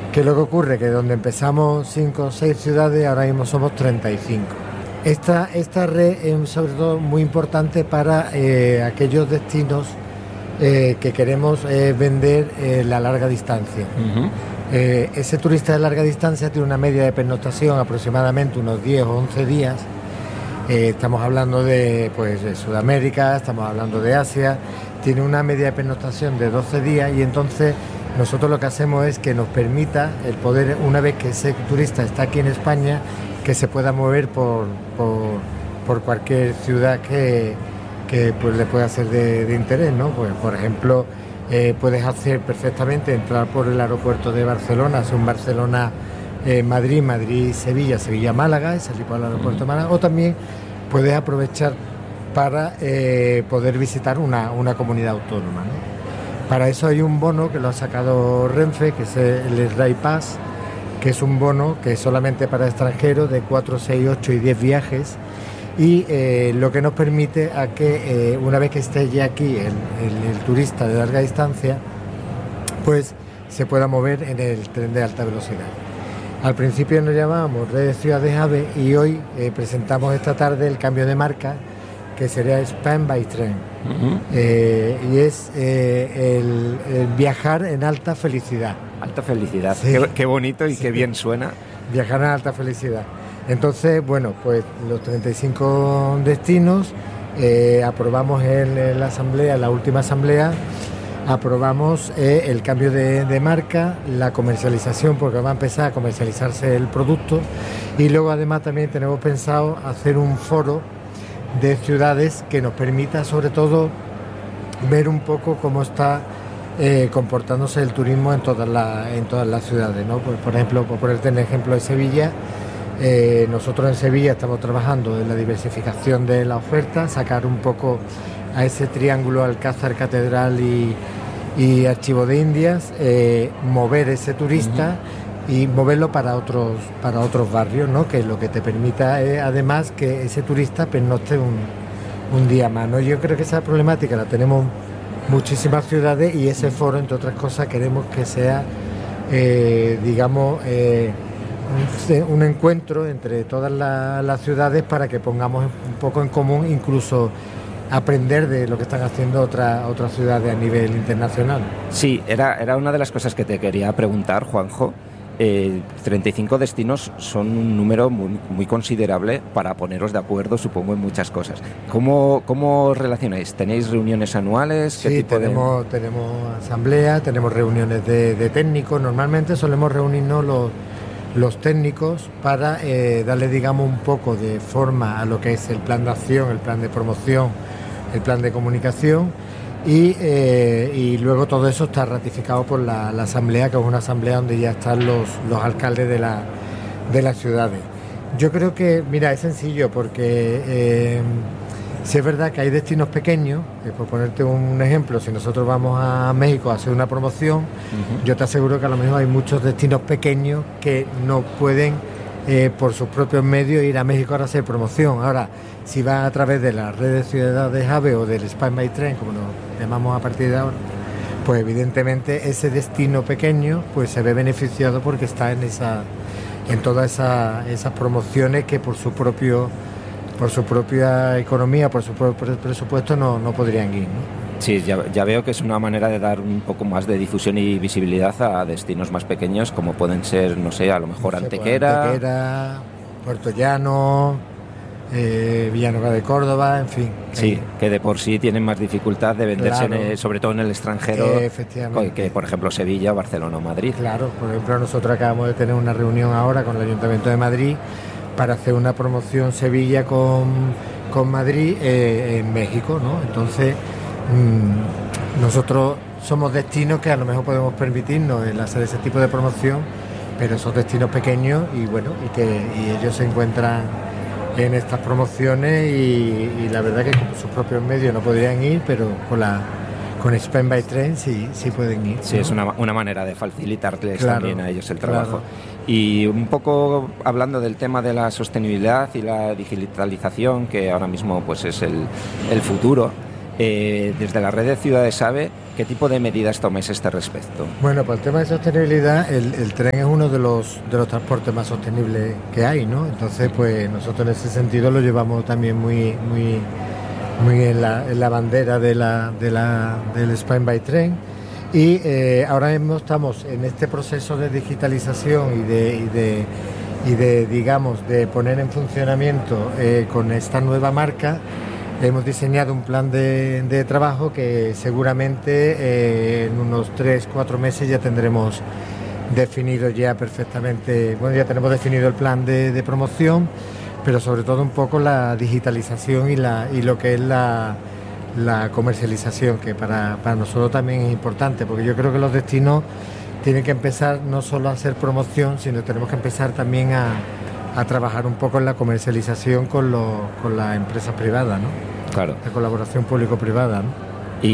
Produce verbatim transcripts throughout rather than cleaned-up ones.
¿Qué es lo que ocurre? Que donde empezamos cinco o seis ciudades, ahora mismo somos treinta y cinco. Esta, esta red es sobre todo muy importante para eh, aquellos destinos eh, que queremos eh, vender eh, la larga distancia. Uh-huh. Eh, ese turista de larga distancia tiene una media de pernoctación aproximadamente unos diez o once días. Eh, estamos hablando de, pues, de Sudamérica, estamos hablando de Asia, tiene una media de pernoctación de doce días y entonces nosotros lo que hacemos es que nos permita el poder, una vez que ese turista está aquí en España, que se pueda mover por, por, por cualquier ciudad que, que pues, le pueda ser de, de interés, ¿no? Pues, por ejemplo, eh, puedes hacer perfectamente entrar por el aeropuerto de Barcelona, hacer un Barcelona eh, Madrid, Madrid Sevilla, Sevilla Málaga, y salir por el aeropuerto de Málaga, o también puedes aprovechar para eh, poder visitar una, una comunidad autónoma, ¿no? Para eso hay un bono que lo ha sacado Renfe, que es el Rai Pass, que es un bono que es solamente para extranjeros de cuatro, seis, ocho y diez viajes y eh, lo que nos permite a que eh, una vez que esté ya aquí el, el, el turista de larga distancia, pues se pueda mover en el tren de alta velocidad. Al principio nos llamábamos Red de Ciudades AVE y hoy eh, presentamos esta tarde el cambio de marca, que sería Spain by Train. Uh-huh. eh, y es eh, el, el viajar en alta felicidad. Alta felicidad, sí. qué, qué bonito y sí. Qué bien suena. Viajar en alta felicidad. Entonces, bueno, pues los treinta y cinco destinos, eh, aprobamos en, en la asamblea, en la última asamblea, aprobamos eh, el cambio de, de marca, la comercialización, porque va a empezar a comercializarse el producto, y luego además también tenemos pensado hacer un foro de ciudades que nos permita sobre todo ver un poco cómo está eh, comportándose el turismo en todas las en todas las ciudades, ¿no? Pues, por ejemplo, por ponerte el ejemplo de Sevilla, eh, nosotros en Sevilla estamos trabajando en la diversificación de la oferta, sacar un poco a ese triángulo Alcázar, Catedral y, y Archivo de Indias, eh, mover ese turista uh-huh. y moverlo para otros para otros barrios, ¿no? Que lo que te permita es además que ese turista pernocte un, un día más, ¿no? Yo creo que esa problemática la tenemos muchísimas ciudades y ese foro, entre otras cosas, queremos que sea, eh, digamos, eh, un, un encuentro entre todas la, las ciudades para que pongamos un poco en común, incluso aprender de lo que están haciendo otras otras ciudades a nivel internacional. Sí, era, era una de las cosas que te quería preguntar, Juanjo. Eh, treinta y cinco destinos son un número muy, muy considerable para poneros de acuerdo, supongo, en muchas cosas. ¿Cómo, cómo relacionáis? ¿Tenéis reuniones anuales? ¿Qué Sí, tipo tenemos, de... tenemos asamblea, tenemos reuniones de, de técnicos. Normalmente solemos reunirnos los, los técnicos para eh, darle, digamos, un poco de forma a lo que es el plan de acción, el plan de promoción, el plan de comunicación. Y, eh, y luego todo eso está ratificado por la, la asamblea, que es una asamblea donde ya están los, los alcaldes de, la, de las ciudades. Yo creo que, mira, es sencillo porque eh, si es verdad que hay destinos pequeños, eh, por ponerte un ejemplo, si nosotros vamos a México a hacer una promoción, uh-huh. yo te aseguro que a lo mejor hay muchos destinos pequeños que no pueden eh, por sus propios medios ir a México a hacer promoción. Ahora, si va a través de la red de ciudades AVE o del Spain by Train, como nos llamamos a partir de ahora, pues evidentemente ese destino pequeño pues se ve beneficiado porque está en esa en todas esa, esas promociones que por su propio por su propia economía, por su propio presupuesto no, no podrían ir, ¿no? Sí, ya, ya veo que es una manera de dar un poco más de difusión y visibilidad a destinos más pequeños, como pueden ser, no sé, a lo mejor no sé, Antequera. Pues Antequera, Puerto Llano, eh, Villanueva de Córdoba, en fin. Sí, eh. que de por sí tienen más dificultad de venderse, claro. en el, sobre todo en el extranjero, eh, efectivamente. que por ejemplo Sevilla, Barcelona o Madrid. Claro, por ejemplo nosotros acabamos de tener una reunión ahora con el Ayuntamiento de Madrid para hacer una promoción Sevilla con, con Madrid eh, en México, ¿no? Entonces mmm, nosotros somos destinos que a lo mejor podemos permitirnos el hacer ese tipo de promoción, pero son destinos pequeños y bueno, y que y ellos se encuentran en estas promociones y, y la verdad que con sus propios medios no podrían ir, pero con la con Spain by Train sí, sí pueden ir, ¿no? Sí, es una, una manera de facilitarles claro, también a ellos el trabajo. Claro. Y un poco hablando del tema de la sostenibilidad y la digitalización, que ahora mismo pues es el, el futuro, Eh, desde la red de ciudades AVE, ¿qué tipo de medidas tomáis a este respecto? Bueno, pues el tema de sostenibilidad, el, el tren es uno de los de los transportes más sostenibles que hay, ¿no? Entonces, pues nosotros en ese sentido lo llevamos también muy muy muy en la, en la bandera de la, de la, del Spain by Train. Y eh, ahora mismo estamos en este proceso de digitalización y de, y de, y de digamos, de poner en funcionamiento eh, con esta nueva marca. Hemos diseñado un plan de, de trabajo que seguramente eh, en unos tres, cuatro meses ya tendremos definido ya perfectamente, bueno, ya tenemos definido el plan de, de promoción, pero sobre todo un poco la digitalización y, la, y lo que es la, la comercialización, que para, para nosotros también es importante, porque yo creo que los destinos tienen que empezar no solo a hacer promoción, sino tenemos que empezar también a a trabajar un poco en la comercialización con, lo, con las empresas privadas, ¿no? Claro. La colaboración público-privada, ¿no?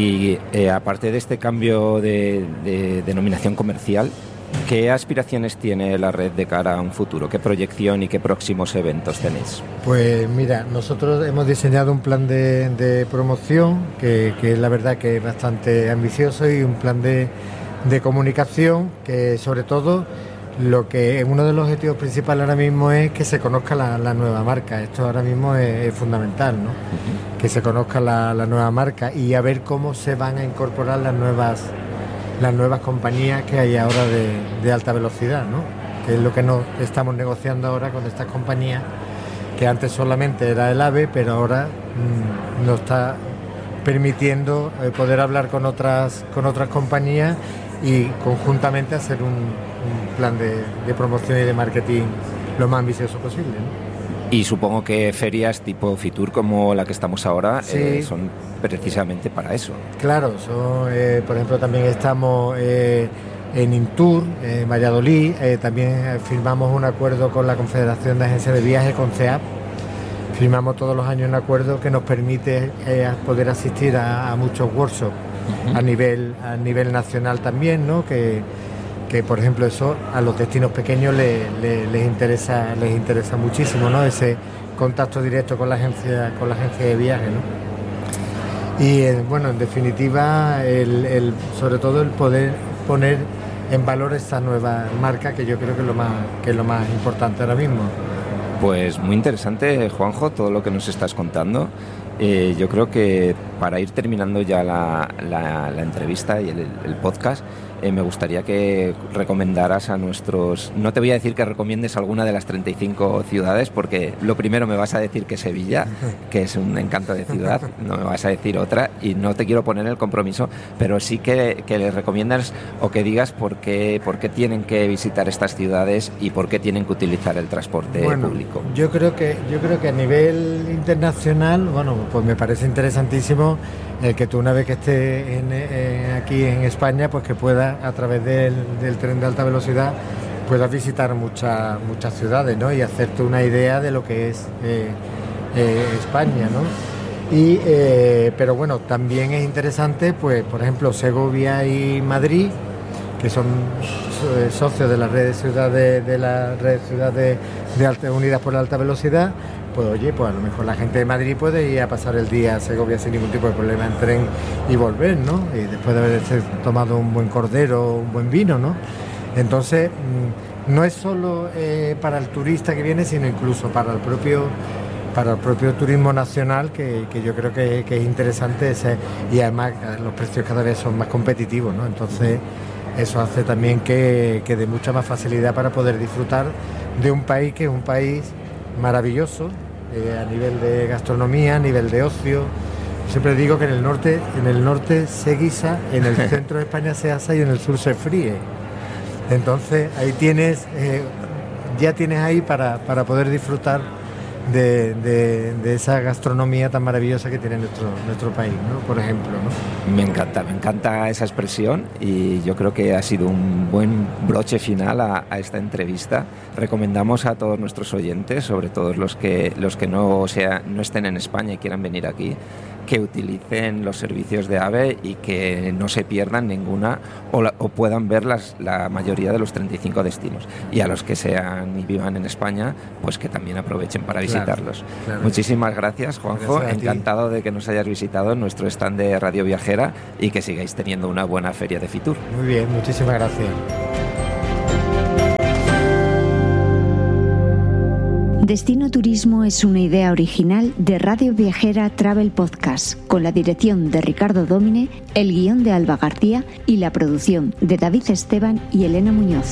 Y eh, aparte de este cambio de, de denominación comercial, ¿qué aspiraciones tiene la red de cara a un futuro? ¿Qué proyección y qué próximos eventos tenéis? Pues mira, nosotros hemos diseñado un plan de, de promoción que, que la verdad que es bastante ambicioso, y un plan de, de comunicación que sobre todo lo que uno de los objetivos principales ahora mismo es que se conozca la, la nueva marca. Esto ahora mismo es, es fundamental, ¿no? Uh-huh. Que se conozca la, la nueva marca y a ver cómo se van a incorporar las nuevas las nuevas compañías que hay ahora de, de alta velocidad, ¿no? Que es lo que nos estamos negociando ahora con estas compañías, que antes solamente era el AVE, pero ahora mmm, nos está permitiendo eh, poder hablar con otras con otras compañías y conjuntamente hacer un, un plan de, de promoción y de marketing lo más ambicioso posible, ¿no? Y supongo que ferias tipo Fitur como la que estamos ahora sí. eh, son precisamente para eso. Claro, son, eh, por ejemplo también estamos eh, en Intur, en eh, Valladolid, eh, también firmamos un acuerdo con la Confederación de Agencias de Viajes, con C E A P. Firmamos todos los años un acuerdo que nos permite eh, poder asistir a, a muchos workshops. Uh-huh. a nivel a nivel nacional también, ¿no? Que, que por ejemplo eso a los destinos pequeños le, le, les interesa les interesa muchísimo, ¿no? Ese contacto directo con la agencia con la agencia de viajes, ¿no? Y eh, bueno, en definitiva el, el, sobre todo el poder poner en valor esta nueva marca, que yo creo que es lo más que es lo más importante ahora mismo. Pues muy interesante, Juanjo, todo lo que nos estás contando. Eh, yo creo que para ir terminando ya la, la, la entrevista y el, el podcast, eh, me gustaría que recomendaras a nuestros... No te voy a decir que recomiendes alguna de las treinta y cinco ciudades, porque lo primero me vas a decir que Sevilla, que es un encanto de ciudad, no me vas a decir otra, y no te quiero poner el compromiso, pero sí que, que les recomiendas o que digas por qué, por qué tienen que visitar estas ciudades y por qué tienen que utilizar el transporte bueno, público. Yo creo que yo creo que a nivel internacional, bueno, pues me parece interesantísimo el que tú, una vez que estés en, en, aquí en España, pues que puedas, a través del, del tren de alta velocidad, puedas visitar muchas muchas ciudades, ¿no? Y hacerte una idea de lo que es eh, eh, España, ¿no? Y eh, pero bueno, también es interesante, pues por ejemplo Segovia y Madrid, que son socios de la red de ciudades de la red de ciudades de alta, unidas por la alta velocidad. Pues oye, pues a lo mejor la gente de Madrid puede ir a pasar el día a Segovia sin ningún tipo de problema en tren y volver, ¿no? Y después de haber tomado un buen cordero, un buen vino, ¿no? Entonces, no es solo eh, para el turista que viene, sino incluso para el propio para el propio turismo nacional, que, que yo creo que, que es interesante ese, y además los precios cada vez son más competitivos, ¿no? Entonces, eso hace también que, que dé mucha más facilidad para poder disfrutar de un país que es un país maravilloso, Eh, a nivel de gastronomía, a nivel de ocio. Siempre digo que en el norte, en el norte se guisa, en el centro de España se asa y en el sur se fríe. Entonces ahí tienes, eh, ya tienes ahí para, para poder disfrutar de, de, de esa gastronomía tan maravillosa que tiene nuestro, nuestro país, ¿no? Por ejemplo, ¿no? Me encanta, me encanta esa expresión, y yo creo que ha sido un buen broche final a, a esta entrevista. Recomendamos a todos nuestros oyentes, sobre todo los que, los que no, sea, no estén en España y quieran venir aquí, que utilicen los servicios de AVE y que no se pierdan ninguna o, la, o puedan ver las, la mayoría de los treinta y cinco destinos. Y a los que sean y vivan en España, pues que también aprovechen para visitarlos. Claro, claro. Muchísimas gracias, Juanjo. Gracias Encantado de que nos hayas visitado en nuestro stand de Radio Viajera y que sigáis teniendo una buena feria de Fitur. Muy bien, muchísimas gracias. Destino Turismo es una idea original de Radio Viajera Travel Podcast, con la dirección de Ricardo Dómine, el guión de Alba García y la producción de David Esteban y Elena Muñoz.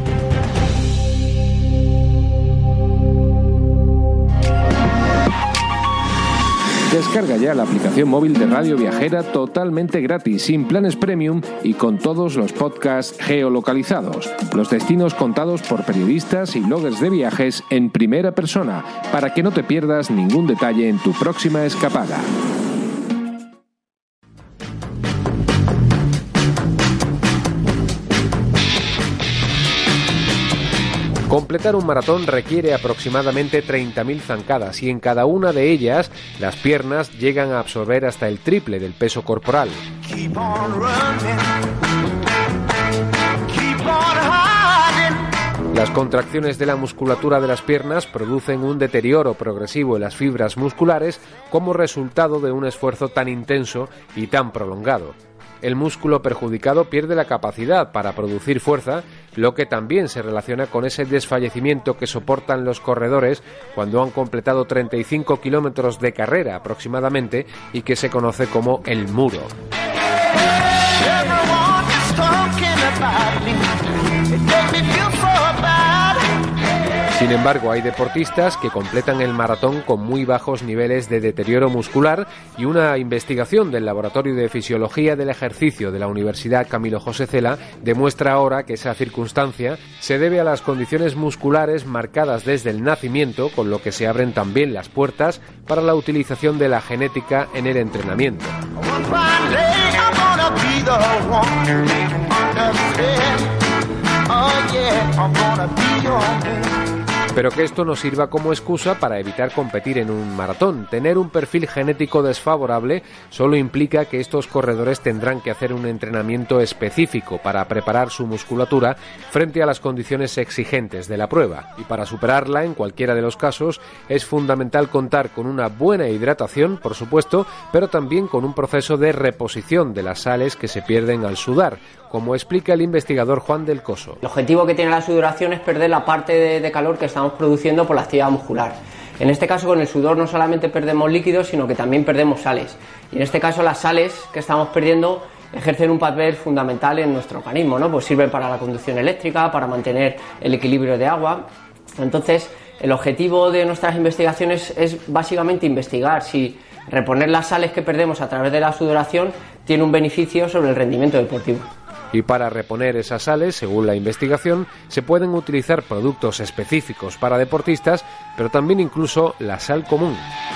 Descarga ya la aplicación móvil de Radio Viajera totalmente gratis, sin planes premium y con todos los podcasts geolocalizados. Los destinos contados por periodistas y bloggers de viajes en primera persona, para que no te pierdas ningún detalle en tu próxima escapada. Completar un maratón requiere aproximadamente treinta mil zancadas y en cada una de ellas las piernas llegan a absorber hasta el triple del peso corporal. Las contracciones de la musculatura de las piernas producen un deterioro progresivo en las fibras musculares como resultado de un esfuerzo tan intenso y tan prolongado. El músculo perjudicado pierde la capacidad para producir fuerza, lo que también se relaciona con ese desfallecimiento que soportan los corredores cuando han completado treinta y cinco kilómetros de carrera aproximadamente y que se conoce como el muro. Sin embargo, hay deportistas que completan el maratón con muy bajos niveles de deterioro muscular y una investigación del Laboratorio de Fisiología del Ejercicio de la Universidad Camilo José Cela demuestra ahora que esa circunstancia se debe a las condiciones musculares marcadas desde el nacimiento, con lo que se abren también las puertas para la utilización de la genética en el entrenamiento. Pero que esto no sirva como excusa para evitar competir en un maratón. Tener un perfil genético desfavorable solo implica que estos corredores tendrán que hacer un entrenamiento específico para preparar su musculatura frente a las condiciones exigentes de la prueba. Y para superarla, en cualquiera de los casos, es fundamental contar con una buena hidratación, por supuesto, pero también con un proceso de reposición de las sales que se pierden al sudar, como explica el investigador Juan del Coso. El objetivo que tiene la sudoración es perder la parte de, de calor que estamos produciendo por la actividad muscular. En este caso, con el sudor no solamente perdemos líquidos, sino que también perdemos sales. Y en este caso, las sales que estamos perdiendo ejercen un papel fundamental en nuestro organismo, ¿no? Pues sirven para la conducción eléctrica, para mantener el equilibrio de agua. Entonces, el objetivo de nuestras investigaciones es básicamente investigar si reponer las sales que perdemos a través de la sudoración tiene un beneficio sobre el rendimiento deportivo. Y para reponer esas sales, según la investigación, se pueden utilizar productos específicos para deportistas, pero también incluso la sal común.